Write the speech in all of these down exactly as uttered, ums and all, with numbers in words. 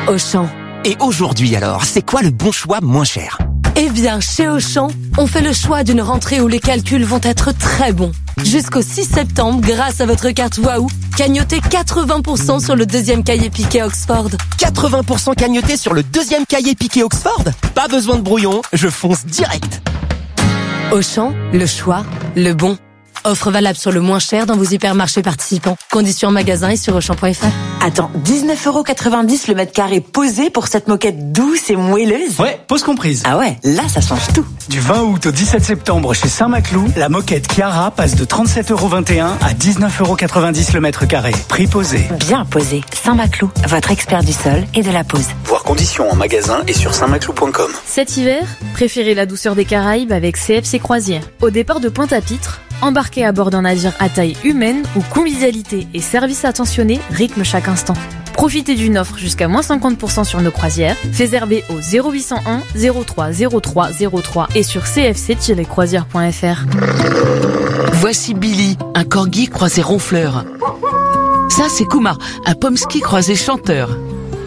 Auchan. Et aujourd'hui alors, c'est quoi le bon choix moins cher ? Eh bien, chez Auchan, on fait le choix d'une rentrée où les calculs vont être très bons. Jusqu'au six septembre, grâce à votre carte Waouh, cagnotez quatre-vingts pour cent sur le deuxième cahier piqué Oxford. quatre-vingts pour cent cagnoté sur le deuxième cahier piqué Oxford ? Pas besoin de brouillon, je fonce direct. Auchan, le choix, le bon. Offre valable sur le moins cher dans vos hypermarchés participants. Conditions en magasin et sur auchan point f r. Attends, dix-neuf euros quatre-vingt-dix le mètre carré posé pour cette moquette douce et moelleuse. Ouais, pause comprise. Ah ouais, là ça change tout. Du vingt août au dix-sept septembre chez Saint-Maclou, la moquette Chiara passe de trente-sept euros vingt et un à dix-neuf euros quatre-vingt-dix le mètre carré. Prix posé. Bien posé. Saint-Maclou, votre expert du sol et de la pose. Voir conditions en magasin et sur saint maclou point com. Cet hiver, préférez la douceur des Caraïbes avec C F C Croisières. Au départ de Pointe-à-Pitre, embarquez à bord d'un navire à taille humaine où convivialité et service attentionné rythment chaque instant. Profitez d'une offre jusqu'à moins cinquante pour cent sur nos croisières. Réservez au zéro huit cent un zéro trois zéro trois zéro trois et sur c f c tiret croisières point f r. Voici Billy, un corgi croisé ronfleur. Ça, c'est Kuma, un pomsky croisé chanteur.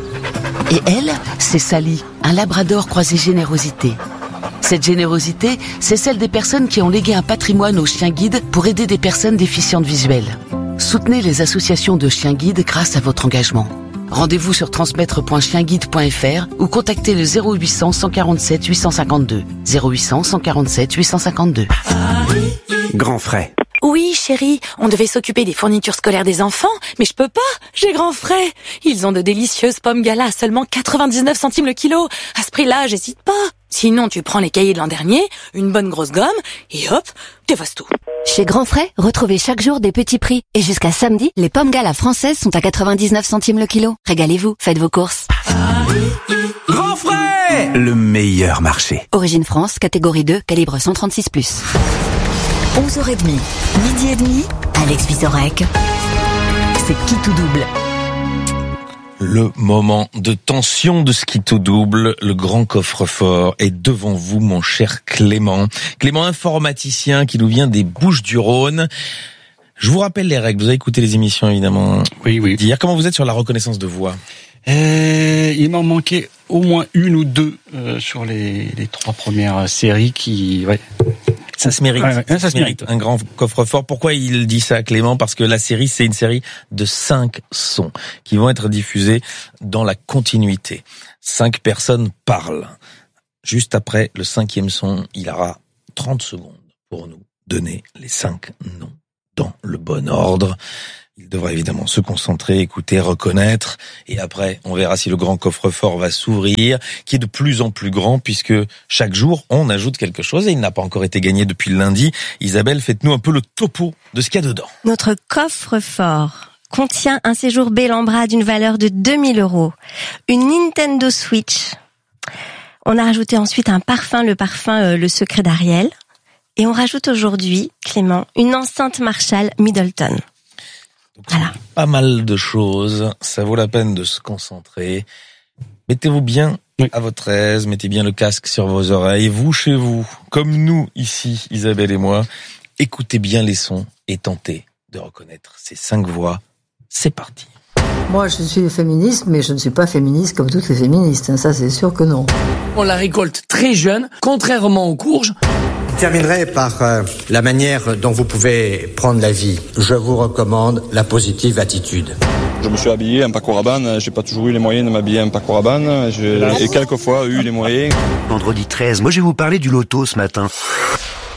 Et elle, c'est Sally, un labrador croisé générosité. Cette générosité, c'est celle des personnes qui ont légué un patrimoine aux chiens guides pour aider des personnes déficientes visuelles. Soutenez les associations de chiens guides grâce à votre engagement. Rendez-vous sur transmettre point chien guide point f r ou contactez le zéro huit cents cent quarante-sept huit cent cinquante-deux. zéro huit cents cent quarante-sept huit cent cinquante-deux. Grand frais. Oui, chérie, on devait s'occuper des fournitures scolaires des enfants, mais je peux pas, j'ai grand frais. Ils ont de délicieuses pommes gala à seulement quatre-vingt-dix-neuf centimes le kilo. À ce prix-là, j'hésite pas. Sinon, tu prends les cahiers de l'an dernier, une bonne grosse gomme, et hop, t'effaces tout. Chez Grand Frais, retrouvez chaque jour des petits prix. Et jusqu'à samedi, les pommes gala françaises sont à quatre-vingt-dix-neuf centimes le kilo. Régalez-vous, faites vos courses. Grand frais ! Le meilleur marché. Origine France, catégorie deux, calibre cent trente-six plus. onze heures trente, midi et demi, Alex Vizorek. C'est qui tout double. Le moment de tension de ski tout double, le grand coffre-fort est devant vous, mon cher Clément. Clément, informaticien qui nous vient des Bouches-du-Rhône. Je vous rappelle les règles, vous avez écouté les émissions évidemment. Oui, oui. D'hier, comment vous êtes sur la reconnaissance de voix ? Euh, il m'en manquait au moins une ou deux euh, sur les, les trois premières séries qui... Ouais. Ça se mérite. Ouais, ouais, ça, ça se mérite. Un grand coffre-fort. Pourquoi il dit ça, Clément ? Parce que la série, c'est une série de cinq sons qui vont être diffusés dans la continuité. Cinq personnes parlent. Juste après le cinquième son, il aura trente secondes pour nous donner les cinq noms dans le bon ordre. Il devra évidemment se concentrer, écouter, reconnaître. Et après, on verra si le grand coffre-fort va s'ouvrir, qui est de plus en plus grand, puisque chaque jour, on ajoute quelque chose. Et il n'a pas encore été gagné depuis le lundi. Isabelle, faites-nous un peu le topo de ce qu'il y a dedans. Notre coffre-fort contient un séjour Bellambra d'une valeur de deux mille euros, une Nintendo Switch. On a rajouté ensuite un parfum, le parfum euh, Le Secret d'Ariel. Et on rajoute aujourd'hui, Clément, une enceinte Marshall Middleton. Voilà. Pas mal de choses, ça vaut la peine de se concentrer. Mettez-vous bien oui. à votre aise, mettez bien le casque sur vos oreilles. Vous, chez vous, comme nous ici, Isabelle et moi, écoutez bien les sons et tentez de reconnaître ces cinq voix. C'est parti. Moi, je suis féministe, mais je ne suis pas féministe comme toutes les féministes. Ça, c'est sûr que non. On la récolte très jeune, contrairement aux courges. Je terminerai par euh, la manière dont vous pouvez prendre la vie. Je vous recommande la positive attitude. Je me suis habillé en Paco Rabanne, j'ai pas toujours eu les moyens de m'habiller en Paco Rabanne, j'ai et quelquefois eu les moyens. Vendredi treize, moi je vais vous parler du loto ce matin.